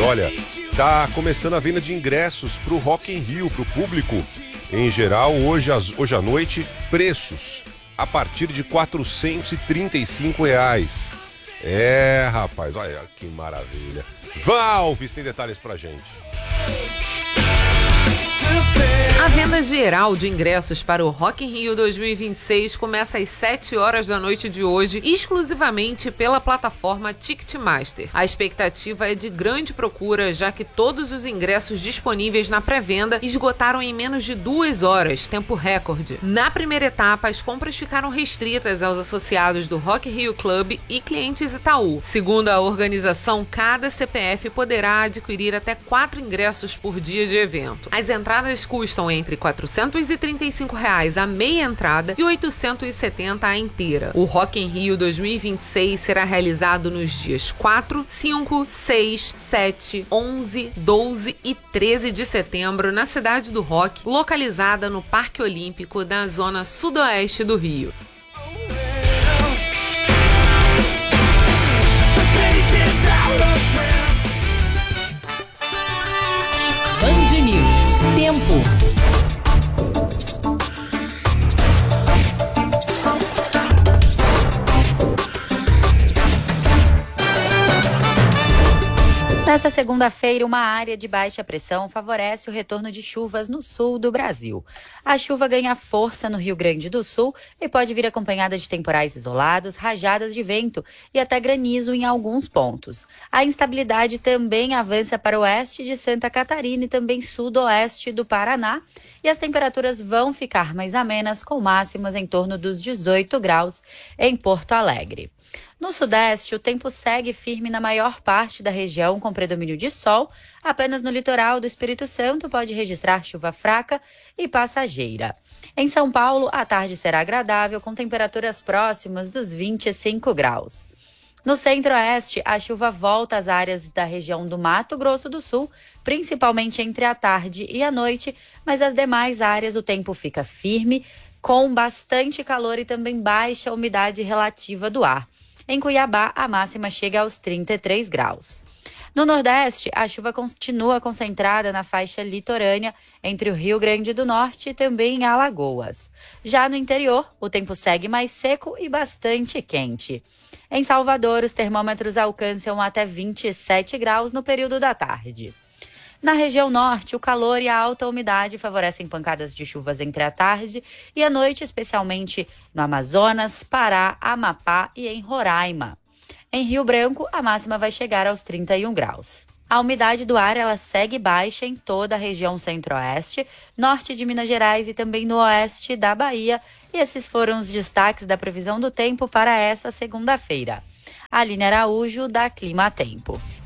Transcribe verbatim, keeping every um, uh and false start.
olha, tá começando a venda de ingressos pro Rock in Rio, pro público em geral, hoje, hoje à noite, preços a partir de quatrocentos e trinta e cinco reais. É, rapaz, olha que maravilha. Valves tem detalhes pra gente. A venda geral de ingressos para o Rock in Rio dois mil e vinte e seis começa às sete horas da noite de hoje, exclusivamente pela plataforma Ticketmaster. A expectativa é de grande procura, já que todos os ingressos disponíveis na pré-venda esgotaram em menos de duas horas, tempo recorde. Na primeira etapa, as compras ficaram restritas aos associados do Rock in Rio Club e clientes Itaú. Segundo a organização, cada C P F poderá adquirir até quatro ingressos por dia de evento. As entradas custam entre quatrocentos e trinta e cinco reais a meia entrada e oitocentos e setenta a inteira. O Rock in Rio dois mil e vinte e seis será realizado nos dias quatro, cinco, seis, sete, onze, doze e treze de setembro na Cidade do Rock, localizada no Parque Olímpico da zona sudoeste do Rio. Band News. Tempo. Nesta segunda-feira, uma área de baixa pressão favorece o retorno de chuvas no sul do Brasil. A chuva ganha força no Rio Grande do Sul e pode vir acompanhada de temporais isolados, rajadas de vento e até granizo em alguns pontos. A instabilidade também avança para o oeste de Santa Catarina e também sudoeste do Paraná, e as temperaturas vão ficar mais amenas, com máximas em torno dos dezoito graus em Porto Alegre. No sudeste, o tempo segue firme na maior parte da região, com predomínio de sol. Apenas no litoral do Espírito Santo pode registrar chuva fraca e passageira. Em São Paulo, a tarde será agradável, com temperaturas próximas dos vinte e cinco graus. No centro-oeste, a chuva volta às áreas da região do Mato Grosso do Sul, principalmente entre a tarde e a noite, mas as demais áreas o tempo fica firme, com bastante calor e também baixa umidade relativa do ar. Em Cuiabá, a máxima chega aos trinta e três graus. No Nordeste, a chuva continua concentrada na faixa litorânea entre o Rio Grande do Norte e também em Alagoas. Já no interior, o tempo segue mais seco e bastante quente. Em Salvador, os termômetros alcançam até vinte e sete graus no período da tarde. Na região norte, o calor e a alta umidade favorecem pancadas de chuvas entre a tarde e a noite, especialmente no Amazonas, Pará, Amapá e em Roraima. Em Rio Branco, a máxima vai chegar aos trinta e um graus. A umidade do ar ela segue baixa em toda a região centro-oeste, norte de Minas Gerais e também no oeste da Bahia. E esses foram os destaques da previsão do tempo para essa segunda-feira. Aline Araújo, da Clima Tempo.